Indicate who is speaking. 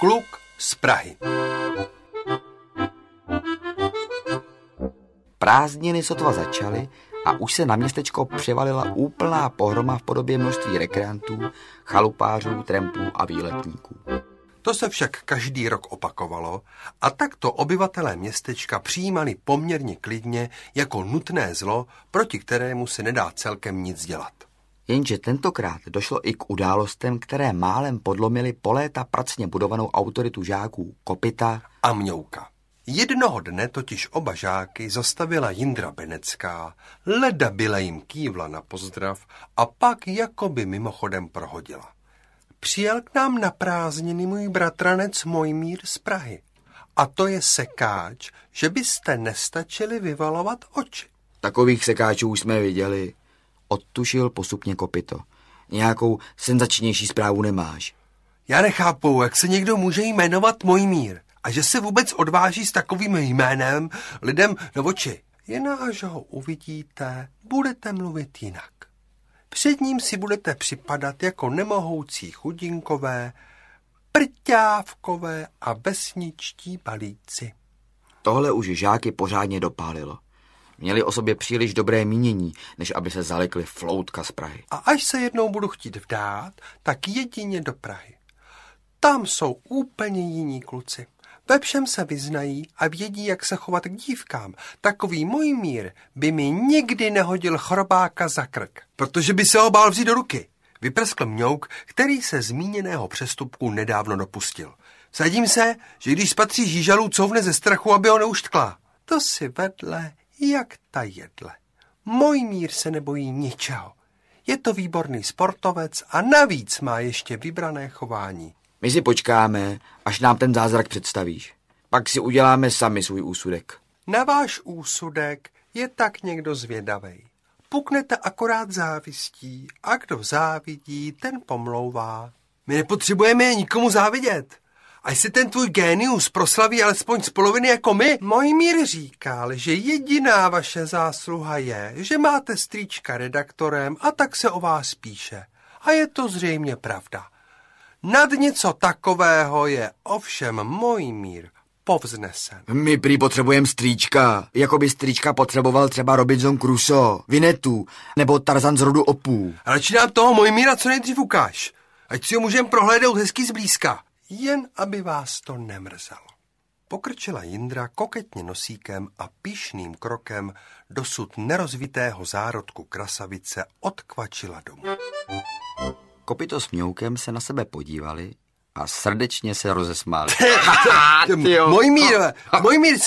Speaker 1: Kluk z Prahy.
Speaker 2: Prázdniny sotva začaly a už se na městečko převalila úplná pohroma v podobě množství rekreantů, chalupářů, trampů a výletníků.
Speaker 1: To se však každý rok opakovalo a takto obyvatelé městečka přijímali poměrně klidně jako nutné zlo, proti kterému se nedá celkem nic dělat.
Speaker 2: Jenže tentokrát došlo i k událostem, které málem podlomily po léta pracně budovanou autoritu žáků Kopita
Speaker 1: a Mňouka. Jednoho dne totiž oba žáky zastavila Jindra Benecká, leda byla jim kývla na pozdrav a pak jakoby mimochodem prohodila. Přijel k nám na prázdniny můj bratranec Mojmír z Prahy. A to je sekáč, že byste nestačili vyvalovat oči.
Speaker 2: Takových sekáčů už jsme viděli, odtušil postupně Kopito. Nějakou senzačnější zprávu nemáš?
Speaker 1: Já nechápu, jak se někdo může jmenovat Mojmír a že se vůbec odváží s takovým jménem lidem do oči. Jen až ho uvidíte, budete mluvit jinak. Před ním si budete připadat jako nemohoucí chudinkové, prťávkové a vesničtí balíci.
Speaker 2: Tohle už žáky pořádně dopálilo. Měli o sobě příliš dobré mínění, než aby se zalekli floutka z Prahy.
Speaker 1: A až se jednou budu chtít vdát, tak jedině do Prahy. Tam jsou úplně jiní kluci. Ve všem se vyznají a vědí, jak se chovat k dívkám. Takový Mojmír by mi nikdy nehodil chrobáka za krk, protože by se ho bál vzít do ruky. Vyprskl Mňouk, který se zmíněného přestupku nedávno dopustil. Vsadím se, že když spatří žížalu, couvne ze strachu, aby ho neuštkla. To si vedle jak ta jedle. Mojmír se nebojí ničeho. Je to výborný sportovec a navíc má ještě vybrané chování.
Speaker 2: My si počkáme, až nám ten zázrak představíš. Pak si uděláme sami svůj úsudek.
Speaker 1: Na váš úsudek je tak někdo zvědavej. Puknete akorát závistí a kdo závidí, ten pomlouvá. My nepotřebujeme nikomu závidět. Až si ten tvůj génius proslaví alespoň z poloviny jako my. Mojmír říkal, že jediná vaše zásluha je, že máte strýčka redaktorem a tak se o vás píše. A je to zřejmě pravda. Nad něco takového je ovšem Mojmír povznesen.
Speaker 2: My prý potřebujeme strýčka, jako by strýčka potřeboval třeba Robinson Crusoe, Vinnetu nebo Tarzan z rodu Opů.
Speaker 1: Ale či nám toho Mojmíra co nejdřív ukáž, ať si ho můžeme prohlédnout hezky zblízka, jen aby vás to nemrzelo. Pokrčila Jindra koketně nosíkem a pyšným krokem dosud nerozvitého zárodku krasavice odkvačila domů.
Speaker 2: Kopito s Mňoukem se na sebe podívali a srdečně se rozesmáli.
Speaker 1: Mojmír